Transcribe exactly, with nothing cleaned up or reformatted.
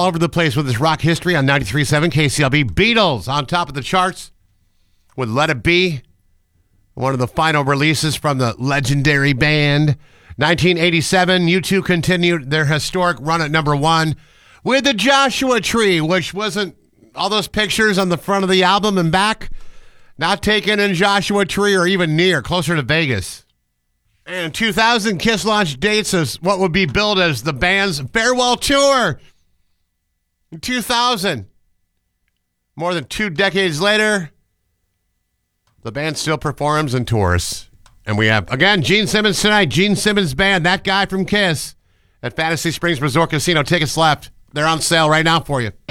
all over the place with this rock history on ninety-three point seven K C L B. Beatles on top of the charts with Let It Be, one of the final releases from the legendary band. nineteen eighty-seven, U two continued their historic run at number one with the Joshua Tree, which wasn't all those pictures on the front of the album and back, not taken in Joshua Tree or even near, closer to Vegas. And in two thousand, Kiss launched dates as what would be billed as the band's farewell tour. In two thousand, more than two decades later, the band still performs and tours. And we have, again, Gene Simmons tonight. Gene Simmons Band, that guy from Kiss, at Fantasy Springs Resort Casino. Tickets left. They're on sale right now for you.